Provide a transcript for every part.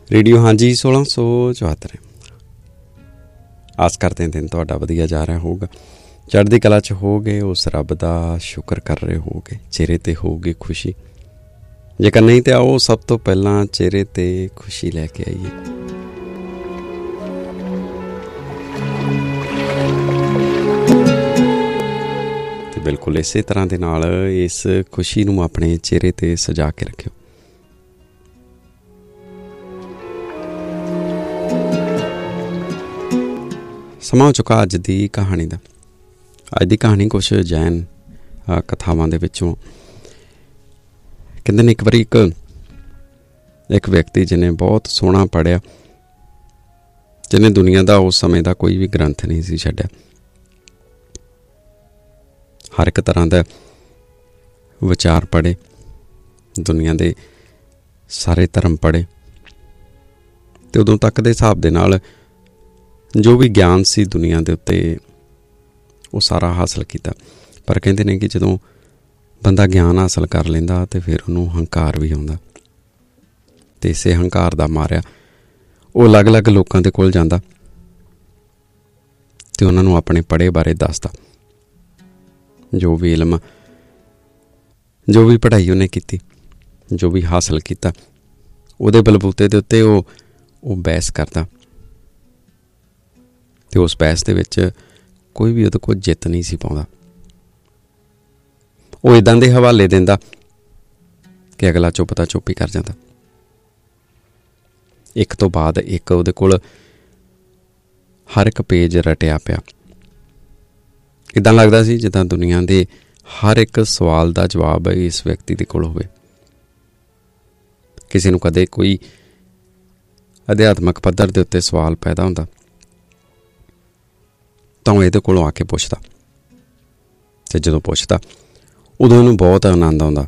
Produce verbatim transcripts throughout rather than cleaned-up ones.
Radio ਹਾਂਜੀ ਸੋਲਾਂ ਸੌ ਚੁਹੱਤਰ। ਆਸ ਕਰਦੇ ਦਿਨ ਤੁਹਾਡਾ ਵਧੀਆ ਜਾ ਰਿਹਾ ਹੋਊਗਾ, ਚੜ੍ਹਦੀ ਕਲਾ 'ਚ ਹੋਗੇ, ਉਸ ਰੱਬ ਦਾ ਸ਼ੁਕਰ ਕਰ ਰਹੇ ਹੋਗੇ, ਚਿਹਰੇ 'ਤੇ ਹੋਊਗੀ ਖੁਸ਼ੀ। ਜੇਕਰ ਨਹੀਂ ਤਾਂ ਆਓ ਸਭ ਤੋਂ ਪਹਿਲਾਂ ਚਿਹਰੇ 'ਤੇ ਖੁਸ਼ੀ ਲੈ ਕੇ ਆਈਏ। ਅਤੇ ਬਿਲਕੁਲ ਇਸੇ ਤਰ੍ਹਾਂ ਦੇ ਨਾਲ ਇਸ ਖੁਸ਼ੀ ਨੂੰ ਆਪਣੇ ਚਿਹਰੇ 'ਤੇ ਸਜਾ ਕੇ ਰੱਖਿਓ। ਸਮਾਂ ਹੋ ਚੁੱਕਾ ਅੱਜ ਦੀ ਕਹਾਣੀ ਦਾ। ਅੱਜ ਦੀ ਕਹਾਣੀ ਕੁਛ ਜੈਨ ਕਥਾਵਾਂ ਦੇ ਵਿੱਚੋਂ। ਕਹਿੰਦੇ ਨੇ ਇੱਕ ਵਾਰੀ ਇੱਕ ਇੱਕ ਵਿਅਕਤੀ ਜਿਹਨੇ ਬਹੁਤ ਸੋਹਣਾ ਪੜ੍ਹਿਆ, ਜਿਹਨੇ ਦੁਨੀਆ ਦਾ ਉਸ ਸਮੇਂ ਦਾ ਕੋਈ ਵੀ ਗ੍ਰੰਥ ਨਹੀਂ ਸੀ ਛੱਡਿਆ, ਹਰ ਇੱਕ ਤਰ੍ਹਾਂ ਦਾ ਵਿਚਾਰ ਪੜ੍ਹੇ, ਦੁਨੀਆ ਦੇ ਸਾਰੇ ਧਰਮ ਪੜ੍ਹੇ, ਅਤੇ ਉਦੋਂ ਤੱਕ ਦੇ ਹਿਸਾਬ ਦੇ ਨਾਲ ਜੋ ਵੀ ਗਿਆਨ ਸੀ ਦੁਨੀਆ ਦੇ ਉੱਤੇ ਉਹ ਸਾਰਾ ਹਾਸਲ ਕੀਤਾ। ਪਰ ਕਹਿੰਦੇ ਨੇ ਕਿ ਜਦੋਂ ਬੰਦਾ ਗਿਆਨ ਹਾਸਲ ਕਰ ਲੈਂਦਾ ਅਤੇ ਫਿਰ ਉਹਨੂੰ ਹੰਕਾਰ ਵੀ ਆਉਂਦਾ, ਅਤੇ ਇਸੇ ਹੰਕਾਰ ਦਾ ਮਾਰਿਆ ਉਹ ਅਲੱਗ-ਅਲੱਗ ਲੋਕਾਂ ਦੇ ਕੋਲ ਜਾਂਦਾ ਅਤੇ ਉਹਨਾਂ ਨੂੰ ਆਪਣੇ ਪੜ੍ਹੇ ਬਾਰੇ ਦੱਸਦਾ। ਜੋ ਵੀ ਇਲਮ, ਜੋ ਵੀ ਪੜ੍ਹਾਈ ਉਹਨੇ ਕੀਤੀ, ਜੋ ਵੀ ਹਾਸਲ ਕੀਤਾ, ਉਹਦੇ ਬਲਬੂਤੇ ਦੇ ਉੱਤੇ ਉਹ ਉਹ ਬਹਿਸ ਕਰਦਾ, ਅਤੇ ਉਸ ਬਹਿਸ ਦੇ ਵਿੱਚ ਕੋਈ ਵੀ ਉਹਦੇ ਕੋਲ ਜਿੱਤ ਨਹੀਂ ਸੀ ਪਾਉਂਦਾ। ਉਹ ਇੱਦਾਂ ਦੇ ਹਵਾਲੇ ਦਿੰਦਾ ਕਿ ਅਗਲਾ ਚੁੱਪ ਤਾਂ ਚੁੱਪ ਹੀ ਕਰ ਜਾਂਦਾ। ਇੱਕ ਤੋਂ ਬਾਅਦ ਇੱਕ ਉਹਦੇ ਕੋਲ ਹਰ ਇੱਕ ਪੇਜ ਰਟਿਆ ਪਿਆ। ਇੱਦਾਂ ਲੱਗਦਾ ਸੀ ਜਿੱਦਾਂ ਦੁਨੀਆ ਦੇ ਹਰ ਇੱਕ ਸਵਾਲ ਦਾ ਜਵਾਬ ਇਸ ਵਿਅਕਤੀ ਦੇ ਕੋਲ ਹੋਵੇ। ਕਿਸੇ ਨੂੰ ਕਦੇ ਕੋਈ ਅਧਿਆਤਮਕ ਪੱਧਰ ਦੇ ਉੱਤੇ ਸਵਾਲ ਪੈਦਾ ਹੁੰਦਾ ਤਾਂ ਉਹ ਇਹਦੇ ਕੋਲੋਂ ਆ ਕੇ ਪੁੱਛਦਾ, ਅਤੇ ਜਦੋਂ ਪੁੱਛਦਾ ਉਦੋਂ ਉਹਨੂੰ ਬਹੁਤ ਆਨੰਦ ਆਉਂਦਾ।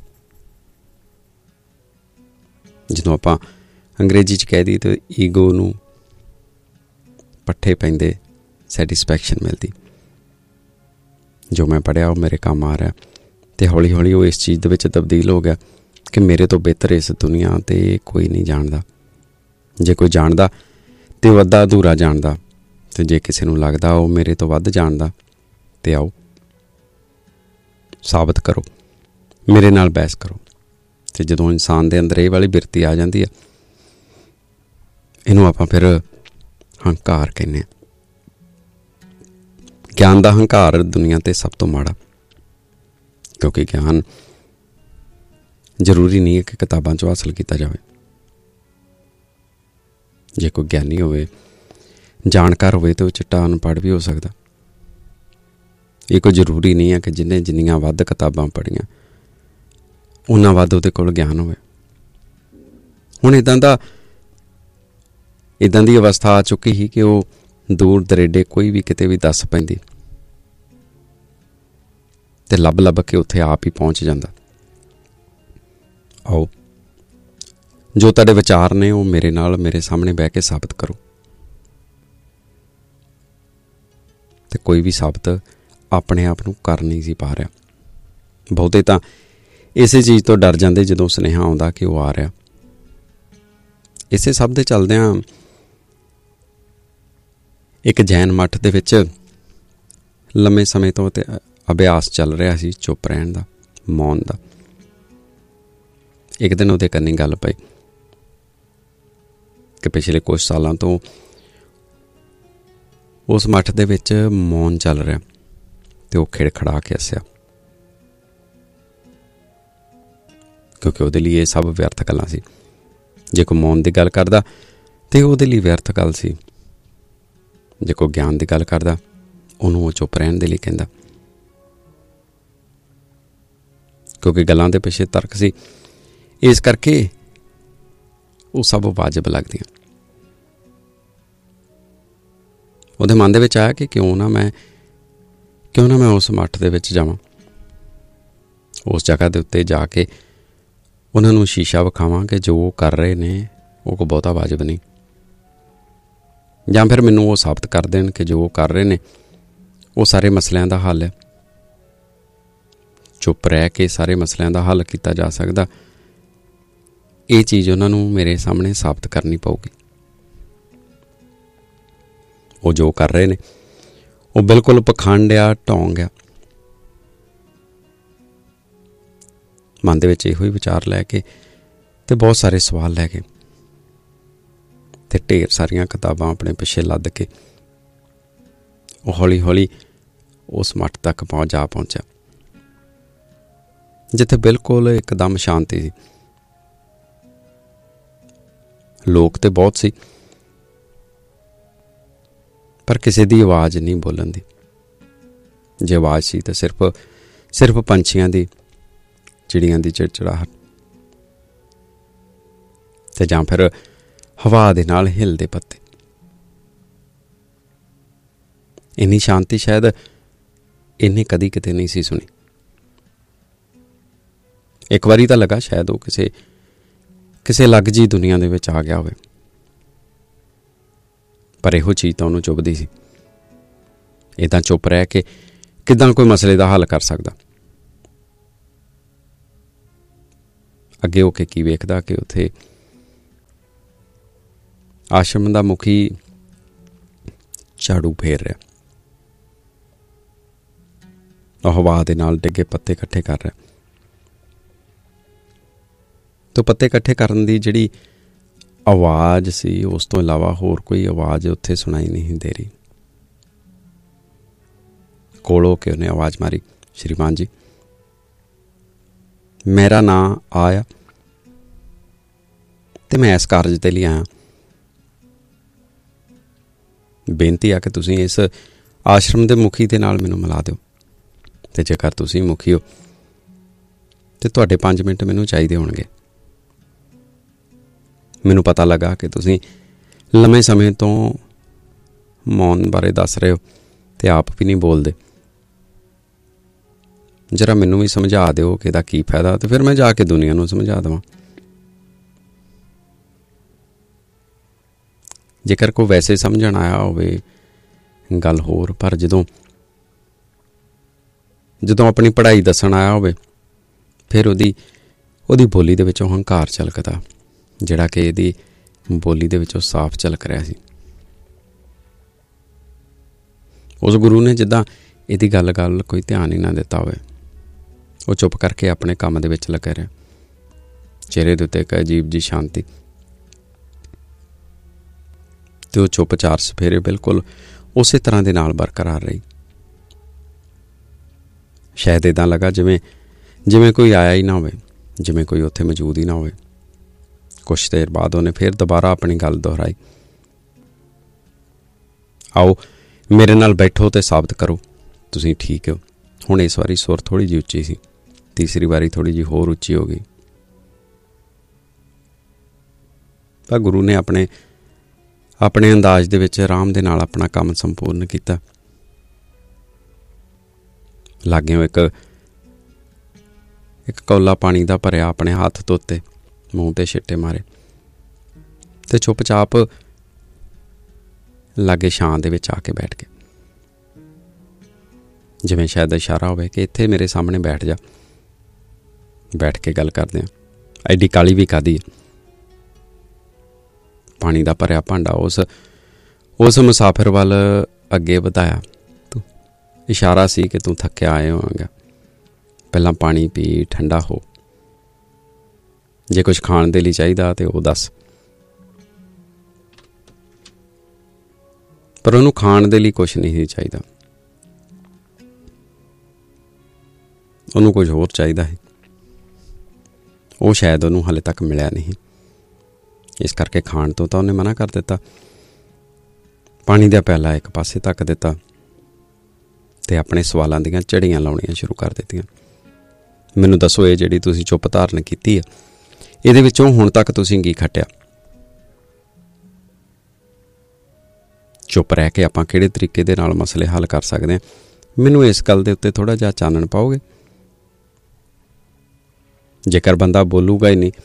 ਜਦੋਂ ਆਪਾਂ ਅੰਗਰੇਜ਼ੀ 'ਚ ਕਹਿ ਦਈਏ ਤਾਂ ਈਗੋ ਨੂੰ ਪੱਠੇ ਪੈਂਦੇ ਸੈਟਿਸਫੈਕਸ਼ਨ ਮਿਲਦੀ। ਜੋ ਮੈਂ ਪੜ੍ਹਿਆ ਉਹ ਮੇਰੇ ਕੰਮ ਆ ਰਿਹਾ, ਅਤੇ ਹੌਲੀ ਹੌਲੀ ਉਹ ਇਸ ਚੀਜ਼ ਦੇ ਵਿੱਚ ਤਬਦੀਲ ਹੋ ਗਿਆ ਕਿ ਮੇਰੇ ਤੋਂ ਬਿਹਤਰ ਇਸ ਦੁਨੀਆ 'ਤੇ ਕੋਈ ਨਹੀਂ ਜਾਣਦਾ। ਜੇ ਕੋਈ ਜਾਣਦਾ ਅਤੇ ਉਹ ਅੱਧਾ ਅਧੂਰਾ ਜਾਣਦਾ, ਅਤੇ ਜੇ ਕਿਸੇ ਨੂੰ ਲੱਗਦਾ ਉਹ ਮੇਰੇ ਤੋਂ ਵੱਧ ਜਾਣਦਾ, ਅਤੇ ਆਓ ਸਾਬਤ ਕਰੋ, ਮੇਰੇ ਨਾਲ ਬਹਿਸ ਕਰੋ। ਅਤੇ ਜਦੋਂ ਇਨਸਾਨ ਦੇ ਅੰਦਰ ਇਹ ਵਾਲੀ ਬਿਰਤੀ ਆ ਜਾਂਦੀ ਆ, ਇਹਨੂੰ ਆਪਾਂ ਫਿਰ ਹੰਕਾਰ ਕਹਿੰਦੇ ਹਾਂ। ਗਿਆਨ ਦਾ ਹੰਕਾਰ ਦੁਨੀਆ 'ਤੇ ਸਭ ਤੋਂ ਮਾੜਾ, ਕਿਉਂਕਿ ਗਿਆਨ ਜ਼ਰੂਰੀ ਨਹੀਂ ਹੈ ਕਿ ਕਿਤਾਬਾਂ 'ਚੋਂ ਹਾਸਲ ਕੀਤਾ ਜਾਵੇ। ਜੇ ਕੋਈ ਗਿਆਨੀ ਹੋਵੇ, ਜਾਣਕਾਰ ਹੋਵੇ, ਤਾਂ ਉਹ ਚਿੱਟਾ ਅਨਪੜ੍ਹ ਵੀ ਹੋ ਸਕਦਾ। ਇਹ ਕੋਈ ਜ਼ਰੂਰੀ ਨਹੀਂ ਹੈ ਕਿ ਜਿਹਨੇ ਜਿੰਨੀਆਂ ਵੱਧ ਕਿਤਾਬਾਂ ਪੜ੍ਹੀਆਂ ਓਨਾ ਵੱਧ ਉਹਦੇ ਕੋਲ ਗਿਆਨ ਹੋਵੇ। ਹੁਣ ਇੱਦਾਂ ਦਾ ਇੱਦਾਂ ਦੀ ਅਵਸਥਾ ਆ ਚੁੱਕੀ ਸੀ ਕਿ ਉਹ ਦੂਰ ਦਰੇਡੇ ਕੋਈ ਵੀ ਕਿਤੇ ਵੀ ਦੱਸ ਪੈਂਦੀ ਅਤੇ ਲੱਭ ਲੱਭ ਕੇ ਉੱਥੇ ਆਪ ਹੀ ਪਹੁੰਚ ਜਾਂਦਾ। ਆਓ ਜੋ ਤੁਹਾਡੇ ਵਿਚਾਰ ਨੇ ਉਹ ਮੇਰੇ ਨਾਲ ਮੇਰੇ ਸਾਹਮਣੇ ਬਹਿ ਕੇ ਸਾਬਤ ਕਰੋ। ਅਤੇ ਕੋਈ ਵੀ ਸਾਬਤ ਆਪਣੇ ਆਪ ਨੂੰ ਕਰ ਨਹੀਂ ਸੀ ਪਾ ਰਿਹਾ। ਬਹੁਤੇ ਤਾਂ ਇਸੇ ਚੀਜ਼ ਤੋਂ ਡਰ ਜਾਂਦੇ ਜਦੋਂ ਸੁਨੇਹਾ ਆਉਂਦਾ ਕਿ ਉਹ ਆ ਰਿਹਾ। ਇਸੇ ਸਭ ਦੇ ਚੱਲਦਿਆਂ ਇੱਕ ਜੈਨ ਮੱਠ ਦੇ ਵਿੱਚ ਲੰਮੇ ਸਮੇਂ ਤੋਂ ਤੇ ਅਭਿਆਸ ਚੱਲ ਰਿਹਾ ਸੀ ਚੁੱਪ ਰਹਿਣ ਦਾ, ਮੌਨ ਦਾ। ਇੱਕ ਦਿਨ ਉਹਦੇ ਕੰਨੀ ਗੱਲ ਪਈ ਕਿ ਪਿਛਲੇ ਕੁਛ ਸਾਲਾਂ ਤੋਂ ਉਸ ਮੱਠ ਦੇ ਵਿੱਚ ਮੌਨ ਚੱਲ ਰਿਹਾ, ਅਤੇ ਉਹ ਖਿੜਖੜਾ ਕੇ ਹੱਸਿਆ, ਕਿਉਂਕਿ ਉਹਦੇ ਲਈ ਇਹ ਸਭ ਵਿਅਰਥ ਗੱਲਾਂ ਸੀ। ਜੇ ਕੋਈ ਮੌਨ ਦੀ ਗੱਲ ਕਰਦਾ ਤਾਂ ਉਹਦੇ ਲਈ ਵਿਅਰਥ ਗੱਲ ਸੀ। ਜੇ ਕੋਈ ਗਿਆਨ ਦੀ ਗੱਲ ਕਰਦਾ ਉਹਨੂੰ ਉਹ ਚੁੱਪ ਰਹਿਣ ਦੇ ਲਈ ਕਹਿੰਦਾ, ਕਿਉਂਕਿ ਗੱਲਾਂ ਦੇ ਪਿੱਛੇ ਤਰਕ ਸੀ। ਇਸ ਕਰਕੇ ਉਹ ਸਭ ਵਾਜਬ ਲੱਗਦੀਆਂ। ਉਹਦੇ ਮਨ ਦੇ ਵਿੱਚ ਆਇਆ ਕਿ ਕਿਉਂ ਨਾ ਮੈਂ ਕਿਉਂ ਨਾ ਮੈਂ ਉਸ ਮੱਠ ਦੇ ਵਿੱਚ ਜਾਵਾਂ, ਉਸ ਜਗ੍ਹਾ ਦੇ ਉੱਤੇ ਜਾ ਕੇ ਉਹਨਾਂ ਨੂੰ ਸ਼ੀਸ਼ਾ ਵਿਖਾਵਾਂ ਕਿ ਜੋ ਉਹ ਕਰ ਰਹੇ ਨੇ ਉਹ ਕੋਈ ਬਹੁਤਾ ਵਾਜਬ ਨਹੀਂ, ਜਾਂ ਫਿਰ ਮੈਨੂੰ ਉਹ ਸਾਬਤ ਕਰ ਦੇਣ ਕਿ ਜੋ ਉਹ ਕਰ ਰਹੇ ਨੇ ਉਹ ਸਾਰੇ ਮਸਲਿਆਂ ਦਾ ਹੱਲ ਹੈ। ਚੁੱਪ ਰਹਿ ਕੇ ਸਾਰੇ ਮਸਲਿਆਂ ਦਾ ਹੱਲ ਕੀਤਾ ਜਾ ਸਕਦਾ, ਇਹ ਚੀਜ਼ ਉਹਨਾਂ ਨੂੰ ਮੇਰੇ ਸਾਹਮਣੇ ਸਾਬਤ ਕਰਨੀ ਪਊਗੀ। ਉਹ ਜੋ ਕਰ ਰਹੇ ਨੇ ਉਹ ਬਿਲਕੁਲ ਪਖੰਡ ਆ, ਢੋਂਗ ਆ। ਮਨ ਦੇ ਵਿੱਚ ਇਹੋ ਹੀ ਵਿਚਾਰ ਲੈ ਕੇ ਤੇ ਬਹੁਤ ਸਾਰੇ ਸਵਾਲ ਲੈ ਕੇ ਤੇ ਢੇਰ ਸਾਰੀਆਂ ਕਿਤਾਬਾਂ ਆਪਣੇ ਪਿੱਛੇ ਲੱਦ ਕੇ ਉਹ ਹੌਲੀ ਹੌਲੀ ਉਸ ਮੱਠ ਤੱਕ ਪਹੁੰਚ ਜਾ ਪਹੁੰਚਿਆ ਜਿੱਥੇ ਬਿਲਕੁਲ ਇੱਕਦਮ ਸ਼ਾਂਤੀ ਸੀ। ਲੋਕ ਤੇ ਬਹੁਤ ਸੀ, ਪਰ ਕਿਸੇ ਦੀ ਆਵਾਜ਼ ਨਹੀਂ ਬੋਲਣ ਦੀ। ਜੇ ਆਵਾਜ਼ ਸੀ ਤਾਂ ਸਿਰਫ ਸਿਰਫ ਪੰਛੀਆਂ ਦੀ, ਚਿੜੀਆਂ ਦੀ ਚਿੜਚਿੜਾਹਟ ਤੇ ਜਾਂ ਫਿਰ ਹਵਾ ਦੇ ਨਾਲ ਹਿਲਦੇ ਪੱਤੇ। ਇੰਨੀ ਸ਼ਾਂਤੀ ਸ਼ਾਇਦ ਇੰਨੀ ਕਦੀ ਕਿਤੇ ਨਹੀਂ ਸੀ ਸੁਣੀ। ਇੱਕ ਵਾਰੀ ਤਾਂ ਲੱਗਾ ਸ਼ਾਇਦ ਉਹ ਕਿਸੇ ਕਿਸੇ ਅਲੱਗ ਜਿਹੀ ਦੁਨੀਆ ਦੇ ਵਿੱਚ ਆ ਗਿਆ ਹੋਵੇ, ਪਰ ਇਹੋ ਚੀਜ਼ ਤਾਂ ਉਹਨੂੰ ਚੁੱਭਦੀ ਸੀ। ਇਹ ਤਾਂ ਚੁੱਪ ਰਹਿ ਕੇ ਕਿੱਦਾਂ ਕੋਈ ਮਸਲੇ ਦਾ ਹੱਲ ਕਰ ਸਕਦਾ। ਅੱਗੇ ਹੋ ਕੇ ਕੀ ਵੇਖਦਾ ਕਿ ਉੱਥੇ ਆਸ਼ਰਮ ਦਾ ਮੁਖੀ ਝਾੜੂ ਫੇਰ ਰਿਹਾ, ਉਹ ਹਵਾ ਦੇ ਨਾਲ ਡਿੱਗੇ ਪੱਤੇ ਇਕੱਠੇ ਕਰ ਰਿਹਾ। ਤੋ ਪੱਤੇ ਇਕੱਠੇ ਕਰਨ ਦੀ ਜਿਹੜੀ ਆਵਾਜ਼ ਸੀ ਉਸ ਤੋਂ ਇਲਾਵਾ ਹੋਰ ਕੋਈ ਆਵਾਜ਼ ਉੱਥੇ ਸੁਣਾਈ ਨਹੀਂ ਦੇ ਰਹੀ। ਕੋਲ ਹੋ ਕੇ ਉਹਨੇ ਆਵਾਜ਼ ਮਾਰੀ, ਸ਼੍ਰੀਮਾਨ ਜੀ, ਮੇਰਾ ਨਾਂ ਆਇਆ ਤੇ ਮੈਂ ਇਸ ਕਾਰਜ ਦੇ ਲਈ ਆਇਆ। ਬੇਨਤੀ ਆ ਕਿ ਤੁਸੀਂ ਇਸ ਆਸ਼ਰਮ ਦੇ ਮੁਖੀ ਦੇ ਨਾਲ ਮੈਨੂੰ ਮਿਲਾ ਦਿਓ, ਤੇ ਜੇਕਰ ਤੁਸੀਂ ਮੁਖੀ ਹੋ ਤੇ ਤੁਹਾਡੇ ਪੰਜ ਮਿੰਟ ਮੈਨੂੰ ਚਾਹੀਦੇ ਹੋਣਗੇ। ਮੈਨੂੰ ਪਤਾ ਲੱਗਾ ਕਿ ਤੁਸੀਂ ਲੰਮੇ ਸਮੇਂ ਤੋਂ ਮੌਨ ਬਾਰੇ ਦੱਸ ਰਹੇ ਹੋ ਤੇ ਆਪ ਵੀ ਨਹੀਂ ਬੋਲਦੇ। ਜਰਾ ਮੈਨੂੰ ਵੀ ਸਮਝਾ ਦਿਓ ਕਿ ਇਹਦਾ ਕੀ ਫਾਇਦਾ, ਤੇ ਫਿਰ ਮੈਂ ਜਾ ਕੇ ਦੁਨੀਆ ਨੂੰ ਸਮਝਾ ਦੇਵਾਂ। ਜੇਕਰ ਕੋਈ ਵੈਸੇ ਸਮਝਣ ਆਇਆ ਹੋਵੇ ਗੱਲ ਹੋਰ, ਪਰ ਜਦੋਂ ਜਦੋਂ ਆਪਣੀ ਪੜ੍ਹਾਈ ਦੱਸਣ ਆਇਆ ਹੋਵੇ ਫਿਰ ਉਹਦੀ ਉਹਦੀ ਬੋਲੀ ਦੇ ਵਿੱਚੋਂ ਹੰਕਾਰ ਝਲਕਦਾ, ਜਿਹੜਾ ਕਿ ਇਹਦੀ ਬੋਲੀ ਦੇ ਵਿੱਚੋਂ ਸਾਫ਼ ਝਲਕ ਰਿਹਾ ਸੀ। ਉਸ ਗੁਰੂ ਨੇ ਜਿੱਦਾਂ ਇਹਦੀ ਗੱਲ ਗੱਲ ਕੋਈ ਧਿਆਨ ਹੀ ਨਾ ਦਿੱਤਾ ਹੋਵੇ। ਉਹ ਚੁੱਪ ਕਰਕੇ ਆਪਣੇ ਕੰਮ ਦੇ ਵਿੱਚ ਲੱਗਾ ਰਿਹਾ, ਚਿਹਰੇ ਦੇ ਉੱਤੇ ਇੱਕ ਅਜੀਬ ਜੀ ਸ਼ਾਂਤੀ, ਤੇ ਉਹ ਚੁੱਪ ਚਾਰ ਸਫੇਰੇ ਬਿਲਕੁਲ ਉਸੇ ਤਰ੍ਹਾਂ ਦੇ ਨਾਲ ਬਰਕਰਾਰ ਰਹੀ। ਸ਼ਾਇਦ ਇੱਦਾਂ ਲੱਗਾ ਜਿਵੇਂ ਜਿਵੇਂ ਕੋਈ ਆਇਆ ਹੀ ਨਾ ਹੋਵੇ, ਜਿਵੇਂ ਕੋਈ ਉੱਥੇ ਮੌਜੂਦ ਹੀ ਨਾ ਹੋਵੇ। ਕੁਛ ਦੇਰ ਬਾਅਦ ਉਹਨੇ ਫਿਰ ਦੁਬਾਰਾ ਆਪਣੀ ਗੱਲ ਦੁਹਰਾਈ, ਆਓ ਮੇਰੇ ਨਾਲ ਬੈਠੋ ਤੇ ਸਾਬਤ ਕਰੋ ਤੁਸੀਂ ਠੀਕ ਹੋ। ਹੁਣ ਇਸ ਵਾਰੀ ਸੁਰ ਥੋੜ੍ਹੀ ਜਿਹੀ ਉੱਚੀ ਸੀ, ਤੀਸਰੀ ਵਾਰੀ ਥੋੜ੍ਹੀ ਜਿਹੀ ਹੋਰ ਉੱਚੀ ਹੋ ਗਈ। ਤਾਂ ਗੁਰੂ ਨੇ ਆਪਣੇ ਆਪਣੇ ਅੰਦਾਜ਼ ਦੇ ਵਿੱਚ ਆਰਾਮ ਦੇ ਨਾਲ ਆਪਣਾ ਕੰਮ ਸੰਪੂਰਨ ਕੀਤਾ। ਲਾਗਿਓਂ ਇੱਕ ਇੱਕ ਕੌਲਾ ਪਾਣੀ ਦਾ ਭਰਿਆ ਆਪਣੇ ਹੱਥ ਧੋਤੇ, ਮੂੰਹ ਤੇ ਛਿੱਟੇ ਮਾਰੇ ਤੇ ਚੁੱਪ-ਚਾਪ ਲਾਗੇ ਛਾਂ ਦੇ ਵਿੱਚ ਆ ਕੇ ਬੈਠ ਗਏ, ਜਿਵੇਂ ਸ਼ਾਇਦ ਇਸ਼ਾਰਾ ਹੋਵੇ ਕਿ ਇੱਥੇ ਮੇਰੇ ਸਾਹਮਣੇ ਬੈਠ ਜਾ, ਬੈਠ ਕੇ ਗੱਲ ਕਰਦੇ ਹਾਂ। ਐਡੀ ਕਾਲੀ ਵੀ ਕਾਹਦੀ ਹੈ। ਪਾਣੀ ਦਾ ਭਰਿਆ ਭਾਂਡਾ ਉਸ ਉਸ ਮੁਸਾਫਿਰ ਵੱਲ ਅੱਗੇ ਵਧਾਇਆ। ਤੂੰ ਇਸ਼ਾਰਾ ਸੀ ਕਿ ਤੂੰ ਥੱਕਿਆ ਆਏ ਹੋਵੇਂਗਾ, ਪਹਿਲਾਂ ਪਾਣੀ ਪੀ, ਠੰਡਾ ਹੋ। ਜੇ ਕੁਝ ਖਾਣ ਦੇ ਲਈ ਚਾਹੀਦਾ ਤੇ ਉਹ ਦੱਸ। ਪਰ ਉਹਨੂੰ ਖਾਣ ਦੇ ਲਈ ਕੁਛ ਨਹੀਂ ਸੀ ਚਾਹੀਦਾ, ਉਹਨੂੰ ਕੁਝ ਹੋਰ ਚਾਹੀਦਾ ਹੈ। ਉਹ ਸ਼ਾਇਦ ਉਹਨੂੰ ਹਾਲੇ ਤੱਕ ਮਿਲਿਆ ਨਹੀਂ, ਇਸ ਕਰਕੇ ਖਾਣ ਤੋਂ ਤਾਂ ਉਹਨੇ ਮਨਾ ਕਰ ਦਿੱਤਾ। ਪਾਣੀ ਦਾ ਪਿਆਲਾ ਇੱਕ ਪਾਸੇ ਧੱਕ ਦਿੱਤਾ ਤੇ ਆਪਣੇ ਸਵਾਲਾਂ ਦੀਆਂ ਝੜੀਆਂ ਲਾਉਣੀਆਂ ਸ਼ੁਰੂ ਕਰ ਦਿੱਤੀਆਂ। ਮੈਨੂੰ ਦੱਸੋ, ਇਹ ਜਿਹੜੀ ਤੁਸੀਂ ਚੁੱਪ ਧਾਰਨ ਕੀਤੀ ਹੈ, ਇਹਦੇ ਵਿੱਚੋਂ ਹੁਣ ਤੱਕ ਤੁਸੀਂ ਕੀ ਖੱਟਿਆ? ਚੁੱਪ ਰਹਿ ਕੇ ਆਪਾਂ ਕਿਹੜੇ ਤਰੀਕੇ ਦੇ ਨਾਲ ਮਸਲੇ ਹੱਲ ਕਰ ਸਕਦੇ ਹਾਂ? ਮੈਨੂੰ ਇਸ ਗੱਲ ਦੇ ਉੱਤੇ ਥੋੜ੍ਹਾ ਜਿਹਾ ਚਾਨਣ ਪਾਓਗੇ? ਜੇਕਰ ਬੰਦਾ ਬੋਲੂਗਾ ਹੀ ਨਹੀਂ,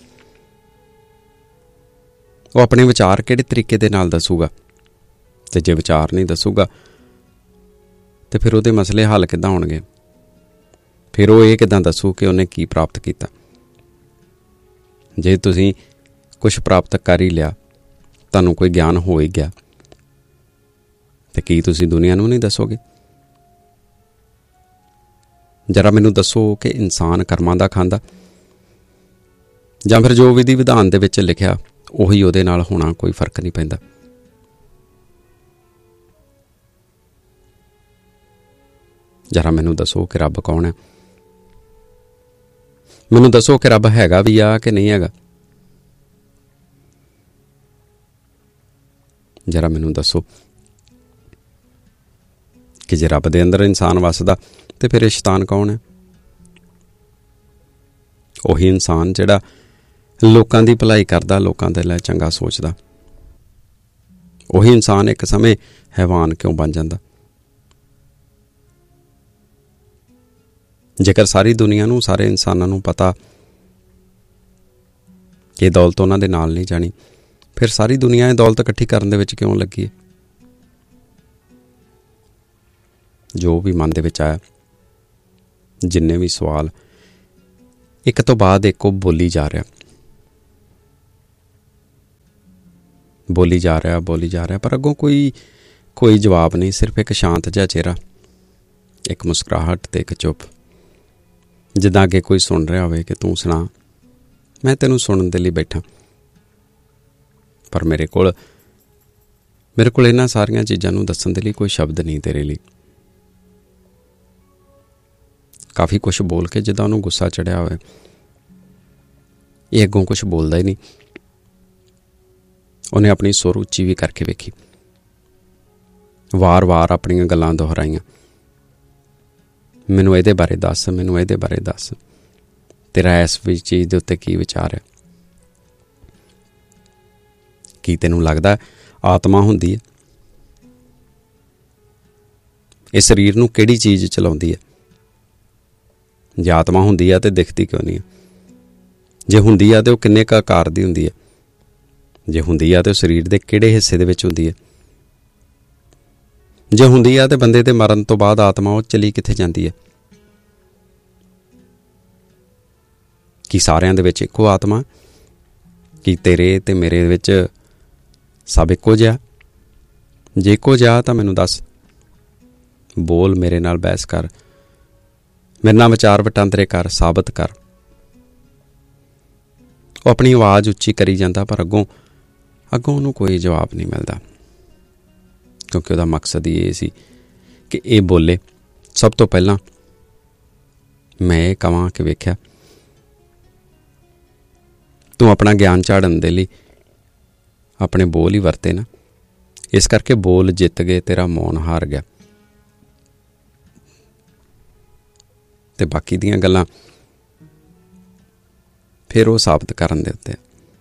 ਉਹ ਆਪਣੇ ਵਿਚਾਰ ਕਿਹੜੇ ਤਰੀਕੇ ਦੇ ਨਾਲ ਦੱਸੂਗਾ? ਤੇ ਜੇ ਵਿਚਾਰ ਨਹੀਂ ਦੱਸੂਗਾ ਤੇ ਫਿਰ ਉਹਦੇ ਮਸਲੇ ਹੱਲ ਕਿੱਦਾਂ ਹੋਣਗੇ? ਫਿਰ ਉਹ ਇਹ ਕਿੱਦਾਂ ਦੱਸੂ ਕਿ ਉਹਨੇ ਕੀ ਪ੍ਰਾਪਤ ਕੀਤਾ? ਜੇ ਤੁਸੀਂ ਕੁਛ ਪ੍ਰਾਪਤ ਕਰ ਹੀ ਲਿਆ, ਤੁਹਾਨੂੰ ਕੋਈ ਗਿਆਨ ਹੋ ਹੀ ਗਿਆ, ਤੇ ਕੀ ਤੁਸੀਂ ਦੁਨੀਆ ਨੂੰ ਨਹੀਂ ਦੱਸੋਗੇ? ਜਰਾ ਮੈਨੂੰ ਦੱਸੋ ਕਿ ਇਨਸਾਨ ਕਰਮਾਂ ਦਾ ਖਾਂਦਾ, ਜਾਂ ਫਿਰ ਜੋ ਵਿਧੀ ਵਿਧਾਨ ਦੇ ਵਿੱਚ ਲਿਖਿਆ ਉਹੀ ਉਹਦੇ ਨਾਲ ਹੋਣਾ, ਕੋਈ ਫਰਕ ਨਹੀਂ ਪੈਂਦਾ। ਜਰਾ ਮੈਨੂੰ ਦੱਸੋ ਕਿ ਰੱਬ ਕੌਣ ਹੈ? ਮੈਨੂੰ ਦੱਸੋ ਕਿ ਰੱਬ ਹੈਗਾ ਵੀ ਆ ਕਿ ਨਹੀਂ ਹੈਗਾ? ਜਰਾ ਮੈਨੂੰ ਦੱਸੋ ਕਿ ਜੇ ਰੱਬ ਦੇ ਅੰਦਰ ਇਨਸਾਨ ਵੱਸਦਾ ਤੇ ਫਿਰ ਇਹ ਸ਼ੈਤਾਨ ਕੌਣ ਹੈ? ਉਹੀ ਇਨਸਾਨ ਜਿਹੜਾ ਲੋਕਾਂ ਦੀ ਭਲਾਈ ਕਰਦਾ, ਲੋਕਾਂ ਦੇ ਲਈ ਚੰਗਾ ਸੋਚਦਾ। ਉਹੀ ਇਨਸਾਨ ਇੱਕ ਸਮੇਂ ਹੈਵਾਨ ਕਿਉਂ ਬਣ ਜਾਂਦਾ? ਜੇਕਰ ਸਾਰੀ ਦੁਨੀਆ ਨੂੰ, ਸਾਰੇ ਇਨਸਾਨਾਂ ਨੂੰ ਪਤਾ ਕਿ ਦੌਲਤ ਉਹਨਾਂ ਦੇ ਨਾਲ ਨਹੀਂ ਜਾਣੀ, ਫਿਰ ਸਾਰੀ ਦੁਨੀਆ ਇਹ ਦੌਲਤ ਇਕੱਠੀ ਕਰਨ ਦੇ ਵਿੱਚ ਕਿਉਂ ਲੱਗੀ ਹੈ? ਜੋ ਵੀ ਮਨ ਦੇ ਵਿੱਚ ਆਇਆ, ਜਿੰਨੇ ਵੀ ਸਵਾਲ, ਇੱਕ ਤੋਂ ਬਾਅਦ ਇੱਕ ਉਹ ਬੋਲੀ ਜਾ ਰਿਹਾ ਬੋਲੀ ਜਾ ਰਿਹਾ ਬੋਲੀ ਜਾ ਰਿਹਾ ਪਰ ਅੱਗੋਂ ਕੋਈ ਕੋਈ ਜਵਾਬ ਨਹੀਂ। ਸਿਰਫ ਇੱਕ ਸ਼ਾਂਤ ਜਿਹਾ ਚਿਹਰਾ, ਇੱਕ ਮੁਸਕਰਾਹਟ ਤੇ ਇੱਕ ਚੁੱਪ, ਜਿੱਦਾਂ ਅੱਗੇ ਕੋਈ ਸੁਣ ਰਿਹਾ ਹੋਵੇ ਕਿ ਤੂੰ ਸੁਣਾ, ਮੈਂ ਤੈਨੂੰ ਸੁਣਨ ਦੇ ਲਈ ਬੈਠਾ, ਪਰ ਮੇਰੇ ਕੋਲ ਮੇਰੇ ਕੋਲ ਇਹਨਾਂ ਸਾਰੀਆਂ ਚੀਜ਼ਾਂ ਨੂੰ ਦੱਸਣ ਦੇ ਲਈ ਕੋਈ ਸ਼ਬਦ ਨਹੀਂ ਤੇਰੇ ਲਈ। ਕਾਫੀ ਕੁਛ ਬੋਲ ਕੇ ਜਿੱਦਾਂ ਉਹਨੂੰ ਗੁੱਸਾ ਚੜਿਆ ਹੋਵੇ, ਇਹ ਅੱਗੋਂ ਕੁਛ ਬੋਲਦਾ ਹੀ ਨਹੀਂ। ਉਹਨੇ ਆਪਣੀ ਸੁਰ ਉੱਚੀ ਵੀ ਕਰਕੇ ਵੇਖੀ, ਵਾਰ-ਵਾਰ ਆਪਣੀਆਂ ਗੱਲਾਂ ਦੁਹਰਾਈਆਂ, ਮੈਨੂੰ ਇਹਦੇ ਬਾਰੇ ਦੱਸ, ਮੈਨੂੰ ਇਹਦੇ ਬਾਰੇ ਦੱਸ, ਤੇਰਾ ਇਸ ਵੀ ਚੀਜ਼ ਦੇ ਉੱਤੇ ਕੀ ਵਿਚਾਰ ਹੈ? ਕੀ ਤੈਨੂੰ ਲੱਗਦਾ ਆਤਮਾ ਹੁੰਦੀ ਹੈ? ਇਹ ਸਰੀਰ ਨੂੰ ਕਿਹੜੀ ਚੀਜ਼ ਚਲਾਉਂਦੀ ਹੈ? ਜੇ ਆਤਮਾ ਹੁੰਦੀ ਆ ਤੇ ਦਿਖਦੀ ਕਿਉਂ ਨਹੀਂ ਹੈ? ਜੇ ਹੁੰਦੀ ਆ ਤੇ ਉਹ ਕਿੰਨੇ ਕੁ ਆਕਾਰ ਦੀ ਹੁੰਦੀ ਹੈ? ਜੇ ਹੁੰਦੀ ਆ ਤੇ ਉਹ ਸਰੀਰ ਦੇ ਕਿਹੜੇ ਹਿੱਸੇ ਦੇ ਵਿੱਚ ਹੁੰਦੀ ਹੈ? ਜੇ ਹੁੰਦੀ ਆ ਤੇ ਬੰਦੇ ਦੇ ਮਰਨ ਤੋਂ ਬਾਅਦ ਆਤਮਾ ਉਹ ਚਲੀ ਕਿੱਥੇ ਜਾਂਦੀ ਹੈ? ਕੀ ਸਾਰਿਆਂ ਦੇ ਵਿੱਚ ਇੱਕੋ ਆਤਮਾ? ਕੀ ਤੇਰੇ ਤੇ ਮੇਰੇ ਵਿੱਚ ਸਭ ਇੱਕੋ ਜਿਹਾ? ਜੇ ਇੱਕੋ ਜਿਹਾ ਤਾਂ ਮੈਨੂੰ ਦੱਸ, ਬੋਲ, ਮੇਰੇ ਨਾਲ ਬਹਿਸ ਕਰ, ਮੇਰੇ ਨਾਲ ਵਿਚਾਰ ਵਟਾਂਦਰੇ ਕਰ, ਸਾਬਤ ਕਰ। ਉਹ ਆਪਣੀ ਆਵਾਜ਼ ਉੱਚੀ ਕਰੀ ਜਾਂਦਾ, ਪਰ ਅੱਗੋਂ ਅੱਗੋਂ ਉਹਨੂੰ ਕੋਈ ਜਵਾਬ ਨਹੀਂ ਮਿਲਦਾ, ਕਿਉਂਕਿ ਉਹਦਾ ਮਕਸਦ ਹੀ ਇਹ ਸੀ ਕਿ ਇਹ ਬੋਲੇ। ਸਭ ਤੋਂ ਪਹਿਲਾਂ ਮੈਂ ਇਹ ਕਹਾਂ ਕਿ ਵੇਖਿਆ, ਤੂੰ ਆਪਣਾ ਗਿਆਨ ਝਾੜਨ ਦੇ ਲਈ ਆਪਣੇ ਬੋਲ ਹੀ ਵਰਤੇ ਨਾ, ਇਸ ਕਰਕੇ ਬੋਲ ਜਿੱਤ ਗਏ, ਤੇਰਾ ਮੌਨ ਹਾਰ ਗਿਆ, ਤੇ ਬਾਕੀ ਦੀਆਂ ਗੱਲਾਂ ਫਿਰ ਉਹ ਸਾਬਤ ਕਰਨ ਦੇ ਉੱਤੇ।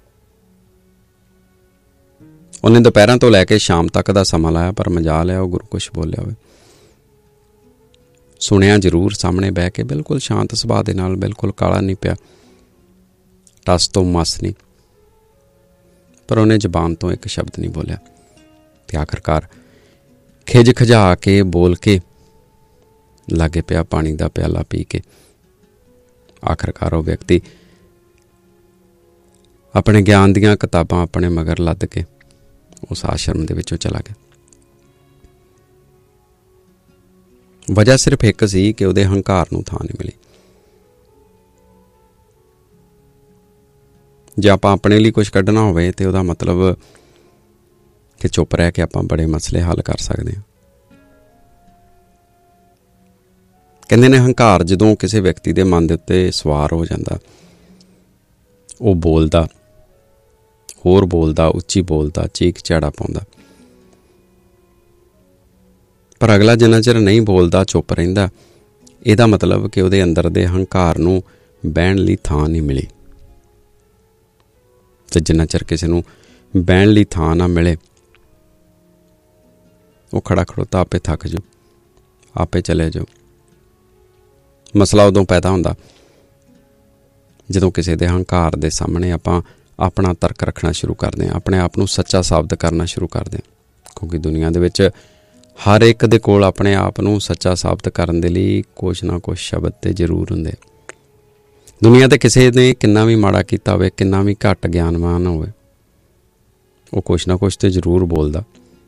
ਉਹਨੇ ਦੁਪਹਿਰਾਂ ਤੋਂ ਲੈ ਕੇ ਸ਼ਾਮ ਤੱਕ ਦਾ ਸਮਾਂ ਲਾਇਆ, ਪਰ ਮਜਾਲ ਹੈ ਉਹ ਗੁਰੂ ਕੁਛ ਬੋਲਿਆ ਹੋਵੇ। ਸੁਣਿਆ ਜ਼ਰੂਰ, ਸਾਹਮਣੇ ਬਹਿ ਕੇ, ਬਿਲਕੁਲ ਸ਼ਾਂਤ ਸੁਭਾਅ ਦੇ ਨਾਲ, ਬਿਲਕੁਲ ਕਾਲਾ ਨਹੀਂ ਪਿਆ, ਟਸ ਤੋਂ ਮਸ ਨਹੀਂ, ਪਰ ਉਹਨੇ ਜ਼ਬਾਨ ਤੋਂ ਇੱਕ ਸ਼ਬਦ ਨਹੀਂ ਬੋਲਿਆ। ਤੇ ਆਖਰਕਾਰ ਖਿਜ ਖਜਾ ਕੇ ਬੋਲ ਕੇ ਲਾਗੇ ਪਿਆ ਪਾਣੀ ਦਾ ਪਿਆਲਾ ਪੀ ਕੇ। ਆਖਰਕਾਰ ਉਹ ਵਿਅਕਤੀ ਆਪਣੇ ਗਿਆਨ ਦੀਆਂ ਕਿਤਾਬਾਂ ਆਪਣੇ ਮਗਰ ਲੱਦ ਕੇ ਉਸ ਆਸ਼ਰਮ ਦੇ ਵਿੱਚੋਂ ਚਲਾ ਗਿਆ। ਵਜ੍ਹਾ ਸਿਰਫ ਇੱਕ ਸੀ ਕਿ ਉਹਦੇ ਹੰਕਾਰ ਨੂੰ ਥਾਂ ਨਹੀਂ ਮਿਲੀ। ਜੇ ਆਪਾਂ ਆਪਣੇ ਲਈ ਕੁਝ ਕੱਢਣਾ ਹੋਵੇ ਤੇ ਉਹਦਾ ਮਤਲਬ ਕਿ ਚੁੱਪ ਰਹਿ ਕੇ ਆਪਾਂ ਬੜੇ ਮਸਲੇ ਹੱਲ ਕਰ ਸਕਦੇ ਹਾਂ। ਕਹਿੰਦੇ ਨੇ ਹੰਕਾਰ ਜਦੋਂ ਕਿਸੇ ਵਿਅਕਤੀ ਦੇ ਮਨ ਦੇ ਉੱਤੇ ਸਵਾਰ ਹੋ ਜਾਂਦਾ, ਉਹ ਬੋਲਦਾ, ਹੋਰ ਬੋਲਦਾ, ਉੱਚੀ ਬੋਲਦਾ, ਚੀਕ ਝਾੜਾ ਪਾਉਂਦਾ, ਪਰ ਅਗਲਾ ਜਿੰਨਾ ਚਿਰ ਨਹੀਂ ਬੋਲਦਾ, ਚੁੱਪ ਰਹਿੰਦਾ, ਇਹਦਾ ਮਤਲਬ ਕਿ ਉਹਦੇ ਅੰਦਰ ਦੇ ਹੰਕਾਰ ਨੂੰ ਬਹਿਣ ਲਈ ਥਾਂ ਨਹੀਂ ਮਿਲੀ। ਤੇ ਜਿੰਨਾ ਚਿਰ ਕਿਸੇ ਨੂੰ ਬਹਿਣ ਲਈ ਥਾਂ ਨਾ ਮਿਲੇ, ਉਹ ਖੜਾ ਖੜੋਤਾ ਆਪੇ ਥੱਕ ਜਾਓ, ਆਪੇ ਚਲੇ ਜਾਓ। ਮਸਲਾ ਉਦੋਂ ਪੈਦਾ ਹੁੰਦਾ ਜਦੋਂ ਕਿਸੇ ਦੇ ਹੰਕਾਰ ਦੇ ਸਾਹਮਣੇ ਆਪਾਂ ਆਪਣਾ ਤਰਕ ਰੱਖਣਾ ਸ਼ੁਰੂ ਕਰਦੇ ਹਾਂ, ਆਪਣੇ ਆਪ ਨੂੰ ਸੱਚਾ ਸਾਬਤ ਕਰਨਾ ਸ਼ੁਰੂ ਕਰਦੇ ਹਾਂ। ਕਿਉਂਕਿ ਦੁਨੀਆ ਦੇ ਵਿੱਚ ਹਰ ਇੱਕ ਦੇ ਕੋਲ ਆਪਣੇ ਆਪ ਨੂੰ ਸੱਚਾ ਸਾਬਤ ਕਰਨ ਦੇ ਲਈ ਕੁਛ ਨਾ ਕੁਛ ਸ਼ਬਦ ਤੇ ਜ਼ਰੂਰ ਹੁੰਦੇ। ਦੁਨੀਆ 'ਤੇ ਕਿਸੇ ਨੇ ਕਿੰਨਾ ਵੀ ਮਾੜਾ ਕੀਤਾ ਹੋਵੇ, ਕਿੰਨਾ ਵੀ ਘੱਟ ਗਿਆਨਵਾਨ ਹੋਵੇ, ਉਹ ਕੁਛ ਨਾ ਕੁਛ ਤਾਂ ਜ਼ਰੂਰ ਬੋਲਦਾ।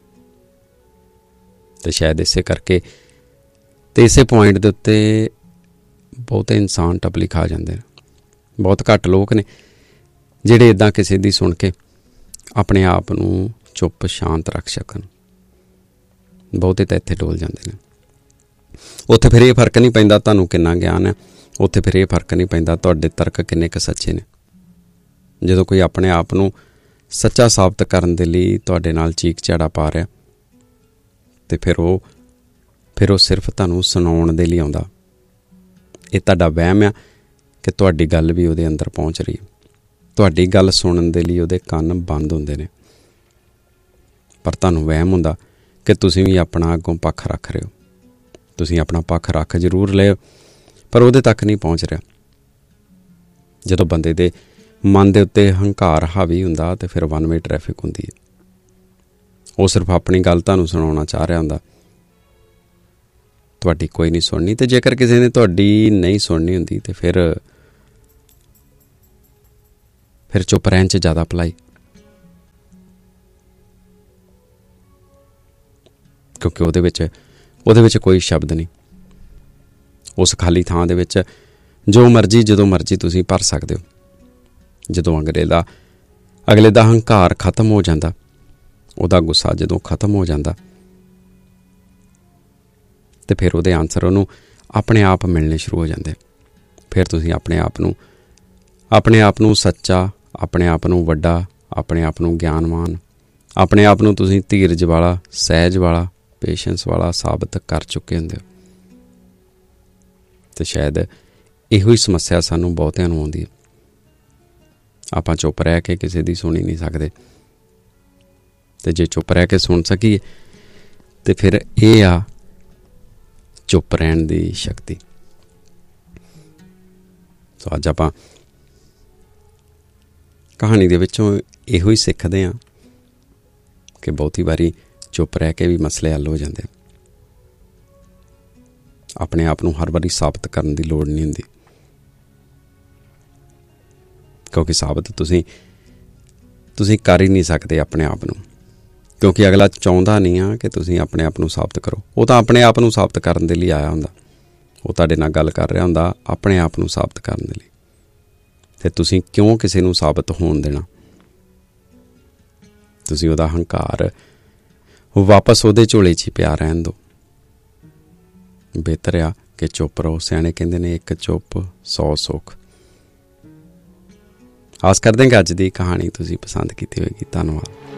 ਅਤੇ ਸ਼ਾਇਦ ਇਸੇ ਕਰਕੇ ਅਤੇ ਇਸੇ ਪੁਆਇੰਟ ਦੇ ਉੱਤੇ ਬਹੁਤੇ ਇਨਸਾਨ ਟਪਲੀ ਖਾ ਜਾਂਦੇ ਨੇ। ਬਹੁਤ ਘੱਟ ਲੋਕ ਨੇ ਜਿਹੜੇ ਇੱਦਾਂ ਕਿਸੇ ਦੀ ਸੁਣ ਕੇ ਆਪਣੇ ਆਪ ਨੂੰ ਚੁੱਪ ਸ਼ਾਂਤ ਰੱਖ ਸਕਣ। ਬਹੁਤੇ ਤਾਂ ਇੱਥੇ ਡੋਲ ਜਾਂਦੇ ਨੇ। ਉੱਥੇ ਫਿਰ ਇਹ ਫਰਕ ਨਹੀਂ ਪੈਂਦਾ ਤੁਹਾਨੂੰ ਕਿੰਨਾ ਗਿਆਨ ਹੈ, ਉੱਥੇ ਫਿਰ ਇਹ ਫਰਕ ਨਹੀਂ ਪੈਂਦਾ ਤੁਹਾਡੇ ਤਰਕ ਕਿੰਨੇ ਕੁ ਸੱਚੇ ਨੇ। ਜਦੋਂ ਕੋਈ ਆਪਣੇ ਆਪ ਨੂੰ ਸੱਚਾ ਸਾਬਤ ਕਰਨ ਦੇ ਲਈ ਤੁਹਾਡੇ ਨਾਲ ਚੀਕ ਝਾੜਾ ਪਾ ਰਿਹਾ, ਅਤੇ ਫਿਰ ਉਹ ਫਿਰ ਉਹ ਸਿਰਫ ਤੁਹਾਨੂੰ ਸੁਣਾਉਣ ਦੇ ਲਈ ਆਉਂਦਾ। ਇਹ ਤੁਹਾਡਾ ਵਹਿਮ ਆ ਕਿ ਤੁਹਾਡੀ ਗੱਲ ਵੀ ਉਹਦੇ ਅੰਦਰ ਪਹੁੰਚ ਰਹੀ। ਤੁਹਾਡੀ ਗੱਲ ਸੁਣਨ ਦੇ ਲਈ ਉਹਦੇ ਕੰਨ ਬੰਦ ਹੁੰਦੇ ਨੇ, ਪਰ ਤੁਹਾਨੂੰ ਵਹਿਮ ਹੁੰਦਾ ਕਿ ਤੁਸੀਂ ਵੀ ਆਪਣਾ ਅੱਗੋਂ ਪੱਖ ਰੱਖ ਰਹੇ ਹੋ। ਤੁਸੀਂ ਆਪਣਾ ਪੱਖ ਰੱਖ ਜ਼ਰੂਰ ਲਿਓ, ਪਰ ਉਹਦੇ ਤੱਕ ਨਹੀਂ ਪਹੁੰਚ ਰਿਹਾ। ਜਦੋਂ ਬੰਦੇ ਦੇ ਮਨ ਦੇ ਉੱਤੇ ਹੰਕਾਰ ਹਾਵੀ ਹੁੰਦਾ ਅਤੇ ਫਿਰ ਵਨ ਵੇ ਟ੍ਰੈਫਿਕ ਹੁੰਦੀ ਹੈ। ਉਹ ਸਿਰਫ ਆਪਣੀ ਗੱਲ ਤੁਹਾਨੂੰ ਸੁਣਾਉਣਾ ਚਾਹ ਰਿਹਾ ਹੁੰਦਾ, ਤੁਹਾਡੀ ਕੋਈ ਨਹੀਂ ਸੁਣਨੀ। ਅਤੇ ਜੇਕਰ ਕਿਸੇ ਨੇ ਤੁਹਾਡੀ ਨਹੀਂ ਸੁਣਨੀ ਹੁੰਦੀ ਤਾਂ ਫਿਰ ਫਿਰ ਚੁੱਪ ਰਹਿਣ 'ਚ ਜ਼ਿਆਦਾ ਭਲਾਈ, ਕਿਉਂਕਿ ਉਹਦੇ ਵਿੱਚ ਉਹਦੇ ਵਿੱਚ ਕੋਈ ਸ਼ਬਦ ਨਹੀਂ। ਉਸ ਖਾਲੀ ਥਾਂ ਦੇ ਵਿੱਚ ਜੋ ਮਰਜ਼ੀ ਜਦੋਂ ਮਰਜ਼ੀ ਤੁਸੀਂ ਭਰ ਸਕਦੇ ਹੋ। ਜਦੋਂ ਅਗਲੇ ਦਾ ਅਗਲੇ ਦਾ ਹੰਕਾਰ ਖਤਮ ਹੋ ਜਾਂਦਾ, ਉਹਦਾ ਗੁੱਸਾ ਜਦੋਂ ਖਤਮ ਹੋ ਜਾਂਦਾ, ਅਤੇ ਫਿਰ ਉਹਦੇ ਆਨਸਰ ਉਹਨੂੰ ਆਪਣੇ ਆਪ ਮਿਲਣੇ ਸ਼ੁਰੂ ਹੋ ਜਾਂਦੇ। ਫਿਰ ਤੁਸੀਂ ਆਪਣੇ ਆਪ ਨੂੰ ਆਪਣੇ ਆਪ ਨੂੰ ਸੱਚਾ, ਆਪਣੇ ਆਪ ਨੂੰ ਵੱਡਾ, ਆਪਣੇ ਆਪ ਨੂੰ ਗਿਆਨਵਾਨ, ਆਪਣੇ ਆਪ ਨੂੰ ਤੁਸੀਂ ਧੀਰਜ ਵਾਲਾ, ਸਹਿਜ ਵਾਲਾ, ਪੇਸ਼ੈਂਸ ਵਾਲਾ ਸਾਬਤ ਕਰ ਚੁੱਕੇ ਹੁੰਦੇ ਹੋ। ਅਤੇ ਸ਼ਾਇਦ ਇਹੋ ਹੀ ਸਮੱਸਿਆ ਸਾਨੂੰ ਬਹੁਤਿਆਂ ਨੂੰ ਆਉਂਦੀ ਹੈ। ਆਪਾਂ ਚੁੱਪ ਰਹਿ ਕੇ ਕਿਸੇ ਦੀ ਸੁਣ ਹੀ ਨਹੀਂ ਸਕਦੇ, ਅਤੇ ਜੇ ਚੁੱਪ ਰਹਿ ਕੇ ਸੁਣ ਸਕੀਏ ਅਤੇ ਫਿਰ ਇਹ ਆ ਚੁੱਪ ਰਹਿਣ ਦੀ ਸ਼ਕਤੀ। ਸੋ ਅੱਜ ਆਪਾਂ ਕਹਾਣੀ ਦੇ ਵਿੱਚੋਂ ਇਹੋ ਹੀ ਸਿੱਖਦੇ ਹਾਂ ਕਿ ਬਹੁਤੀ ਵਾਰੀ ਚੁੱਪ ਰਹਿ ਕੇ ਵੀ ਮਸਲੇ ਹੱਲ ਹੋ ਜਾਂਦੇ। ਆਪਣੇ ਆਪ ਨੂੰ ਹਰ ਵਾਰੀ ਸਾਬਤ ਕਰਨ ਦੀ ਲੋੜ ਨਹੀਂ ਹੁੰਦੀ, ਕਿਉਂਕਿ ਸਾਬਤ ਤੁਸੀਂ ਤੁਸੀਂ ਕਰ ਹੀ ਨਹੀਂ ਸਕਦੇ ਆਪਣੇ ਆਪ ਨੂੰ, ਕਿਉਂਕਿ ਅਗਲਾ ਚਾਹੁੰਦਾ ਨਹੀਂ ਆ ਕਿ ਤੁਸੀਂ ਆਪਣੇ ਆਪ ਨੂੰ ਸਾਬਤ ਕਰੋ। ਉਹ ਤਾਂ ਆਪਣੇ ਆਪ ਨੂੰ ਸਾਬਤ ਕਰਨ ਦੇ ਲਈ ਆਇਆ ਹੁੰਦਾ। ਉਹ ਤੁਹਾਡੇ ਨਾਲ ਗੱਲ ਕਰ ਰਿਹਾ ਹੁੰਦਾ ਆਪਣੇ ਆਪ ਨੂੰ ਸਾਬਤ ਕਰਨ ਦੇ ਲਈ। ਅਤੇ ਤੁਸੀਂ ਕਿਉਂ ਕਿਸੇ ਨੂੰ ਸਾਬਤ ਹੋਣ ਦੇਣਾ? ਤੁਸੀਂ ਉਹਦਾ ਹੰਕਾਰ ਵਾਪਸ ਉਹਦੇ ਝੋਲੇ 'ਚ ਹੀ ਪਿਆ ਰਹਿਣ ਦਿਓ। ਬਿਹਤਰ ਆ ਕਿ ਚੁੱਪ ਰਹੋ। ਸਿਆਣੇ ਕਹਿੰਦੇ ਨੇ ਇੱਕ ਚੁੱਪ ਸੌ ਸੁੱਖ। ਆਸ ਕਰਦੇ ਹਾਂ ਕਿ ਅੱਜ ਦੀ ਕਹਾਣੀ ਤੁਸੀਂ ਪਸੰਦ ਕੀਤੀ ਹੋਏਗੀ। ਧੰਨਵਾਦ।